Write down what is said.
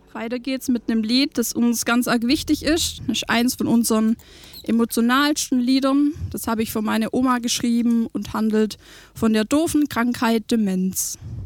Weiter geht's mit einem Lied, das uns ganz arg wichtig ist. Das ist eins von unseren emotionalsten Liedern. Das habe ich für meine Oma geschrieben und handelt von der doofen Krankheit Demenz.